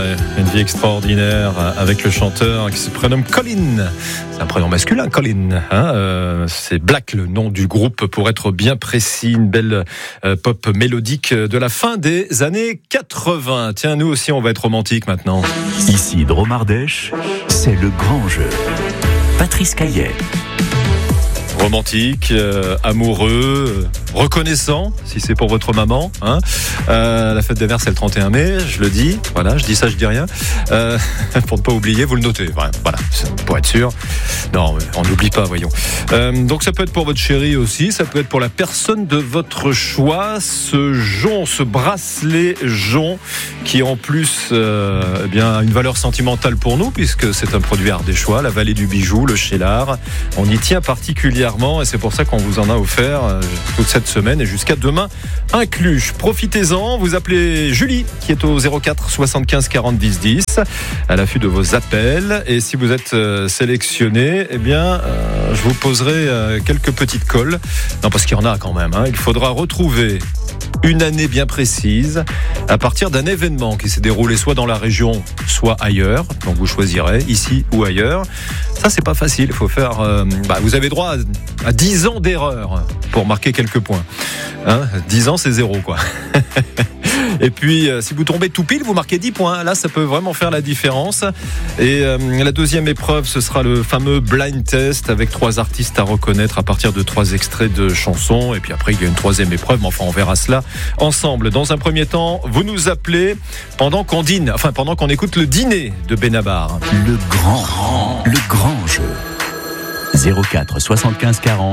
une vie extraordinaire avec le chanteur qui se prénomme Colin. C'est un prénom masculin, Colin. C'est Black, le nom du groupe, pour être bien précis. Une belle pop mélodique de la fin des années 80. Tiens, nous aussi, on va être romantique maintenant. Ici, Dromardèche, c'est le grand jeu. Patrice Caillet. Romantique, amoureux, reconnaissant, si c'est pour votre maman. La fête des mères, c'est le 31 mai, je le dis. Voilà, je dis ça, je dis rien. Pour ne pas oublier, vous le notez. Voilà, pour être sûr. Non, on n'oublie pas, voyons. Donc ça peut être pour votre chérie aussi, ça peut être pour la personne de votre choix. Ce bracelet jonc, qui en plus a une valeur sentimentale pour nous, puisque c'est un produit ardéchois, la vallée du bijou, le Cheylard. On y tient particulièrement. Et c'est pour ça qu'on vous en a offert toute cette semaine et jusqu'à demain inclus. Profitez-en, vous appelez Julie qui est au 04 75 40 10 10 à l'affût de vos appels, et si vous êtes sélectionné, je vous poserai quelques petites colles. Non, parce qu'il y en a quand même. Il faudra retrouver une année bien précise à partir d'un événement qui s'est déroulé soit dans la région, soit ailleurs. Donc vous choisirez ici ou ailleurs. Ça, c'est pas facile. Il faut faire. Vous avez droit à 10 ans d'erreur pour marquer quelques points. 10 ans, c'est 0, quoi. Et puis, si vous tombez tout pile, vous marquez 10 points. Là, ça peut vraiment faire la différence. Et la deuxième épreuve, ce sera le fameux blind test avec 3 artistes à reconnaître à partir de 3 extraits de chansons. Et puis après, il y a une troisième épreuve. Mais enfin, on verra cela ensemble. Dans un premier temps, vous nous appelez pendant qu'on dîne. Enfin, pendant qu'on écoute le dîner de Benabar. Le grand jeu. 04 75 40